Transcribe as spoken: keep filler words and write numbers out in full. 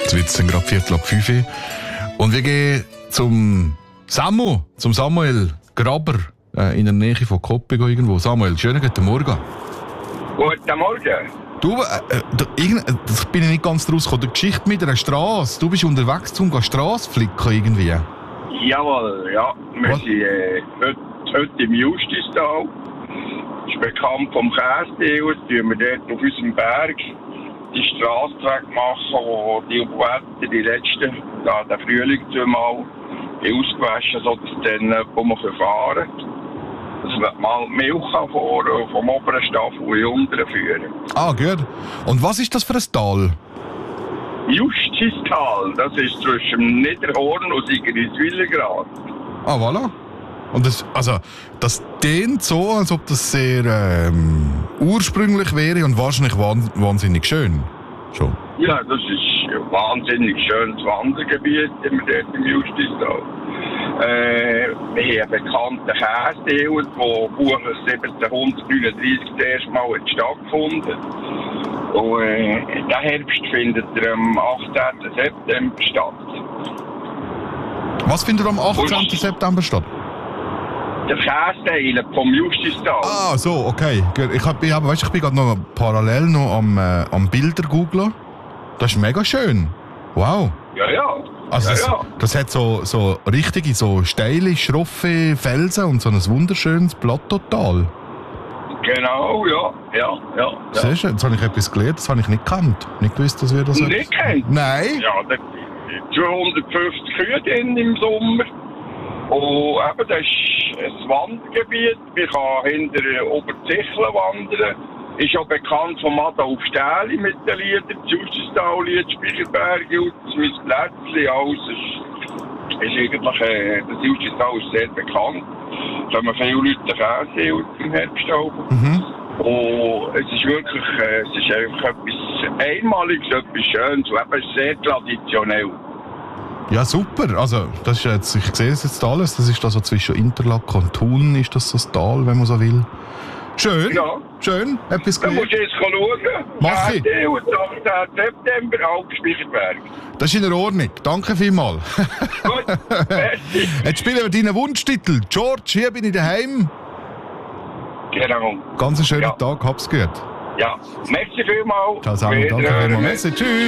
Jetzt wird es gerade Viertel ab fünf. Und wir gehen zum Samu, zum Samuel Graber äh, in der Nähe von Koppig irgendwo. Samuel, schönen guten Morgen. Guten Morgen. Du, äh, da, irgend, das bin ich nicht ganz draus gekommen. Die Geschichte mit einer Straße. Du bist unterwegs, um die Straße flicken irgendwie. Jawohl, ja. Wir Was? sind äh, heute, heute im Justistal. Das ist bekannt vom Käsedeal. Jetzt tun wir dort auf unserem Berg die Straße wegmachen, wo die Wetter die letzten, da der Frühling zweimal ausgewaschen, sodass dann jemand fahren kann. Dass wir mal Milch fahren, vom oberen Staffel in den unteren führen. Ah, gut. Und was ist das für ein Tal? Justistal, das ist zwischen Niederhorn und Sigriswillengrad. Ah, voilà. Und das, also, das klingt so, als ob das sehr ähm, ursprünglich wäre und wahrscheinlich wahn, wahnsinnig schön. Schon. Ja, das ist ein wahnsinnig schönes Wandergebiet im Justistal. Äh, wir haben einen bekannten Käsedeal, der Bucher siebzehnhundertneununddreißig das erste Mal hat stattgefunden. Und äh, der Herbst findet er am achtzehnten September statt. Was findet am achtzehnten September statt? Der Käseteil vom Justistal. Ah, so, okay. Gut. Ich, hab, ich, hab, weißt, ich bin gerade noch parallel noch am, äh, am Bilder googlen. Das ist mega schön. Wow. Ja, ja. Also ja, das, ja. das hat so, so richtige, so steile, schroffe Felsen und so ein wunderschönes Plateautal. Genau, ja, ja, ja. ja. Siehst du, jetzt habe ich etwas gelernt, das habe ich nicht gekannt. Nicht gewusst, dass wir das Nicht etwas- kennt? Nein. Ja, da zweihundertfünfzig Kühe drin im Sommer. Und eben, das ist ein Wandergebiet. Man kann hinter Oberzicheln wandern. Ist auch bekannt von Adolf Stähli mit den Liedern. Das Justistal-Lied, Spiegelberg, mein Plätzchen, alles ist, ist eigentlich, äh, das Justistal ist sehr bekannt. Da haben viele Leute Käse im Herbst auch. Mhm. Und es ist wirklich, äh, es ist einfach etwas Einmaliges, etwas Schönes und eben sehr traditionell. Ja, super. Also, das ist jetzt, ich sehe es jetzt alles. Das ist da so zwischen Interlaken und Thun, ist das so das Tal, wenn man so will. Schön. Ja. Schön. Etwas Da musst gelernt. du jetzt schauen. Mach ich. Käse und achtzehnten September, Alpspeicherberg. Das ist in Ordnung. Danke vielmals. Gut, merci. Jetzt spielen wir deinen Wunschtitel. George, hier bin ich daheim. Genau. Ganz einen schönen Ja. Tag, hab's gut. Ja, merci vielmals. Ciao, Samuel. Danke Wiederhören. vielmals. Merci. Tschüss.